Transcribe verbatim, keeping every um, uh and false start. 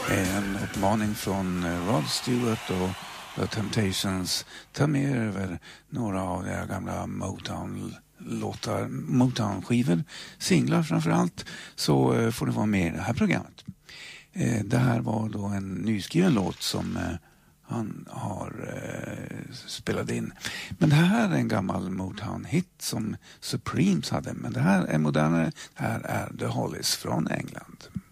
En uppmaning från Rod Stewart och The Temptations. Ta med över några av era gamla Motown-låtar, Motown-skivor, singlar framförallt, så får ni vara med i det här programmet. Det här var då en nyskriven låt som han har eh, spelat in. Men det här är en gammal Motown-hit som Supremes hade. Men det här är modernare. Det här är The Hollies från England.